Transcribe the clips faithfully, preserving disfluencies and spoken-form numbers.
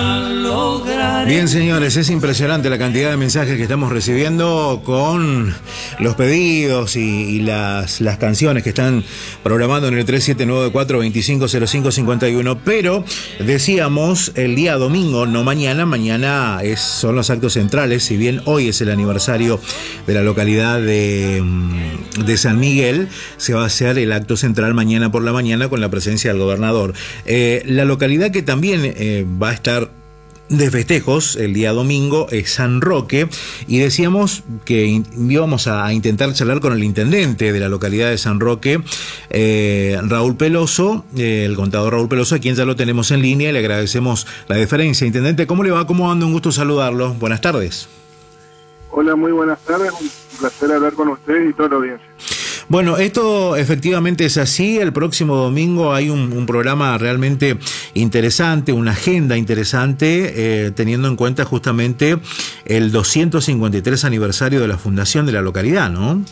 Bien, señores, es impresionante la cantidad de mensajes que estamos recibiendo con los pedidos y, y las, las canciones que están programando en el tres siete nueve cuatro, dos cinco cero cinco, cinco uno. Pero decíamos el día domingo, no mañana. Mañana es, son los actos centrales. Si bien hoy es el aniversario de la localidad de, de San Miguel, se va a hacer el acto central mañana por la mañana con la presencia del gobernador. Eh, la localidad que también eh, va a estar de festejos el día domingo es San Roque, y decíamos que íbamos a intentar charlar con el intendente de la localidad de San Roque, eh, Raúl Peloso, eh, el contador Raúl Peloso, a quien ya lo tenemos en línea y le agradecemos la deferencia. Intendente, ¿cómo le va? ¿Cómo anda? Un gusto saludarlo. Buenas tardes. Hola, muy buenas tardes. Un placer hablar con ustedes y toda la audiencia. Bueno, esto efectivamente es así. El próximo domingo hay un, un programa realmente interesante, una agenda interesante, eh, teniendo en cuenta justamente el doscientos cincuenta y tres aniversario de la fundación de la localidad, ¿no?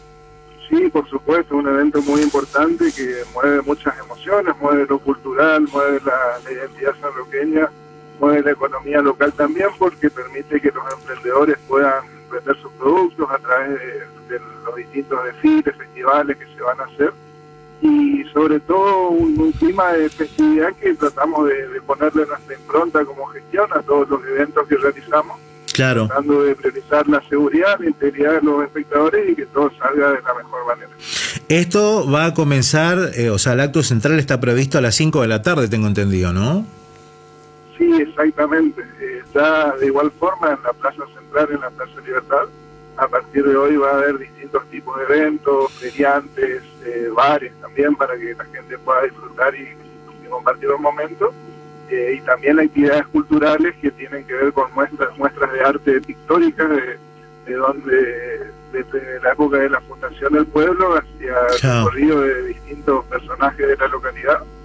Sí, por supuesto, un evento muy importante que mueve muchas emociones, mueve lo cultural, mueve la, la identidad sanroqueña, mueve la economía local también, porque permite que los emprendedores puedan vender sus productos a través de, de los distintos desfiles, festivales que se van a hacer, y sobre todo un, un clima de festividad que tratamos de, de ponerle nuestra impronta como gestión a todos los eventos que realizamos, claro, tratando de priorizar la seguridad, la integridad de los espectadores y que todo salga de la mejor manera. Esto va a comenzar, eh, o sea, el acto central está previsto a las cinco de la tarde, tengo entendido, ¿no? Sí, exactamente. Eh, ya de igual forma en la Plaza Central, en la Plaza Libertad, a partir de hoy va a haber distintos tipos de eventos, feriantes, eh, bares también, para que la gente pueda disfrutar y, y compartir un momento. Eh, y también actividades culturales que tienen que ver con muestras muestras de arte pictóricas, de, de donde desde la época de la fundación del pueblo hacia el recorrido de distintos personajes de la localidad.